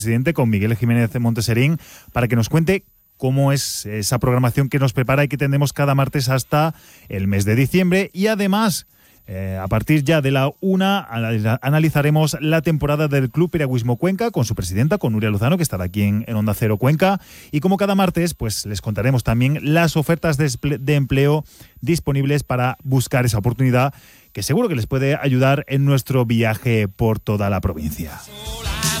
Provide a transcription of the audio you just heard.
presidente, con Miguel Jiménez Monteserín, para que nos cuente cómo es esa programación que nos prepara y que tendremos cada martes hasta el mes de diciembre. Y además, a partir ya de la 1, analizaremos la temporada del Club Piragüismo Cuenca con su presidenta, con Nuria Lozano, que estará aquí en Onda Cero Cuenca. Y como cada martes, pues les contaremos también las ofertas de empleo disponibles para buscar esa oportunidad que seguro que les puede ayudar en nuestro viaje por toda la provincia.